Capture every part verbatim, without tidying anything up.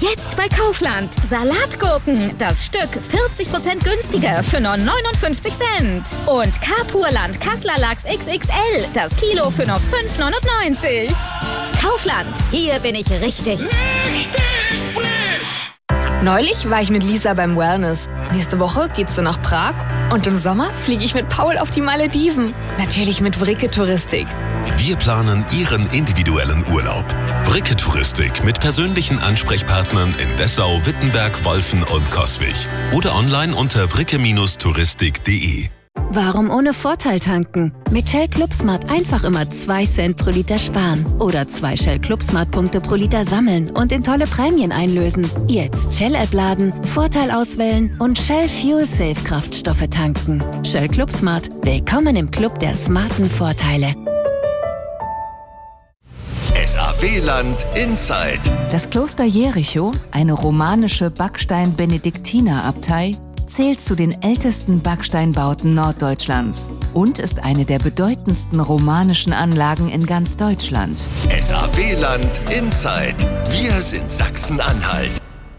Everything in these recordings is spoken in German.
Jetzt bei Kaufland. Salatgurken. Das Stück vierzig Prozent günstiger für nur neunundfünfzig Cent. Und Carpurland Kassler Lachs X X L. Das Kilo für nur fünf neunundneunzig. Kaufland. Hier bin ich richtig. Richtig frisch. Neulich war ich mit Lisa beim Wellness. Nächste Woche geht's so nach Prag. Und im Sommer fliege ich mit Paul auf die Malediven. Natürlich mit Vricke Touristik. Wir planen Ihren individuellen Urlaub. Vricke Touristik mit persönlichen Ansprechpartnern in Dessau, Wittenberg, Wolfen und Coswig. Oder online unter vricke touristik punkt de. Warum ohne Vorteil tanken? Mit Shell ClubSmart einfach immer zwei Cent pro Liter sparen. Oder zwei Shell ClubSmart-Punkte pro Liter sammeln und in tolle Prämien einlösen. Jetzt Shell-App laden, Vorteil auswählen und Shell Fuel Safe Kraftstoffe tanken. Shell ClubSmart. Willkommen im Club der smarten Vorteile. S A W-Land Inside. Das Kloster Jericho, eine romanische Backstein-Benediktinerabtei, zählt zu den ältesten Backsteinbauten Norddeutschlands und ist eine der bedeutendsten romanischen Anlagen in ganz Deutschland. S A W-Land Inside. Wir sind Sachsen-Anhalt.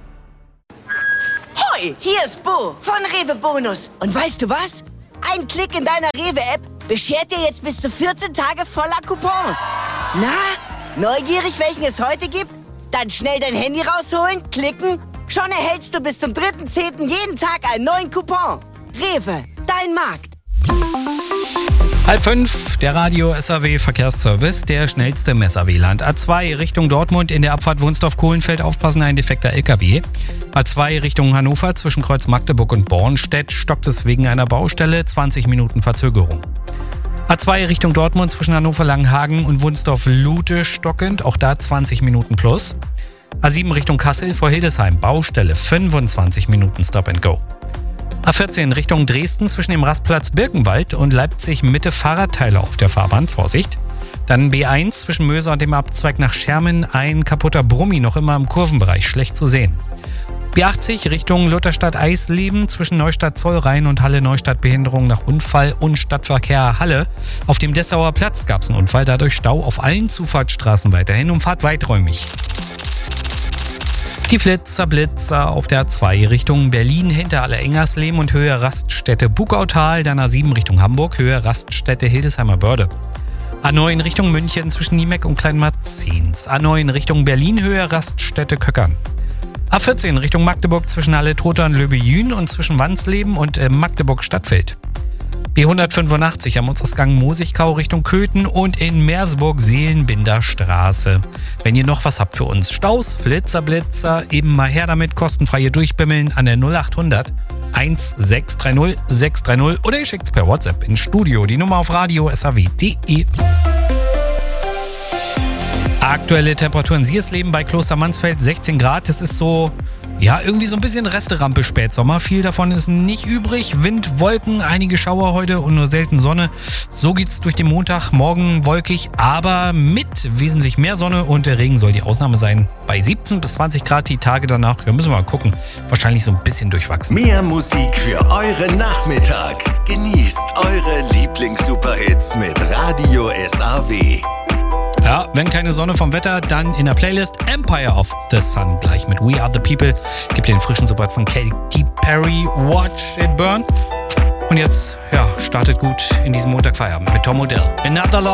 Hoi, hier ist Bo von Rewe Bonus. Und weißt du was? Ein Klick in deiner Rewe-App beschert dir jetzt bis zu vierzehn Tage voller Coupons. Na, neugierig, welchen es heute gibt? Dann schnell dein Handy rausholen, klicken. Schon erhältst du bis zum dritten zehnten jeden Tag einen neuen Coupon. Rewe, dein Markt. Halb fünf, der Radio S A W Verkehrsservice, der schnellste im S A W-Land. A zwei Richtung Dortmund in der Abfahrt Wunsdorf-Kohlenfeld, aufpassen, ein defekter L K W. A zwei Richtung Hannover zwischen Kreuz Magdeburg und Bornstedt stockt es wegen einer Baustelle, zwanzig Minuten Verzögerung. A zwei Richtung Dortmund zwischen Hannover-Langenhagen und Wunsdorf-Lute stockend, auch da zwanzig Minuten plus. A sieben Richtung Kassel vor Hildesheim, Baustelle, fünfundzwanzig Minuten Stop and Go. A vierzehn Richtung Dresden zwischen dem Rastplatz Birkenwald und Leipzig Mitte Fahrradteile auf der Fahrbahn, Vorsicht. Dann B eins zwischen Möser und dem Abzweig nach Schermen, ein kaputter Brummi noch immer im Kurvenbereich, schlecht zu sehen. B achtzig Richtung Lutherstadt-Eisleben zwischen Neustadt-Zollrhein und Halle-Neustadt, Behinderung nach Unfall und Stadtverkehr Halle. Auf dem Dessauer Platz gab es einen Unfall, dadurch Stau auf allen Zufahrtsstraßen weiterhin, Umfahrt weiträumig. Die Flitzer Blitzer auf der A zwei Richtung Berlin hinter Alle-Engersleben und Höhe Raststätte Bugautal, dann A sieben Richtung Hamburg, Höhe Raststätte Hildesheimer Börde. A neun Richtung München zwischen Niemeck und Kleinmarzens. A neun Richtung Berlin, Höhe Raststätte Köckern. A vierzehn Richtung Magdeburg zwischen Halle-Trotha und Löbe-Jün und zwischen Wansleben und äh, Magdeburg-Stadtfeld. B hundertfünfundachtzig am Ausgang Mosigkau Richtung Köthen und in Meersburg-Seelenbinder Straße. Wenn ihr noch was habt für uns, Staus, Flitzer, Blitzer, eben mal her damit, kostenfreie Durchbimmeln an der null acht hundert sechs drei null sechs drei null oder ihr schickt es per WhatsApp ins Studio, die Nummer auf radio s a w punkt de. Aktuelle Temperaturen Siersleben bei Kloster Mansfeld sechzehn Grad, es ist so... Ja, irgendwie so ein bisschen Resterampe Spätsommer. Viel davon ist nicht übrig. Wind, Wolken, einige Schauer heute und nur selten Sonne. So geht's durch den Montag. Morgen wolkig, aber mit wesentlich mehr Sonne und der Regen soll die Ausnahme sein. Bei siebzehn bis zwanzig Grad die Tage danach. Ja, müssen wir mal gucken. Wahrscheinlich so ein bisschen durchwachsen. Mehr Musik für euren Nachmittag. Genießt eure Lieblings-Superhits mit Radio S A W. Ja, wenn keine Sonne vom Wetter, dann in der Playlist Empire of the Sun gleich mit We Are the People. Gibt den frischen Support von Katy Perry, Watch It Burn. Und jetzt, ja, startet gut in diesem Montagfeierabend mit Tom Odell. Another Love.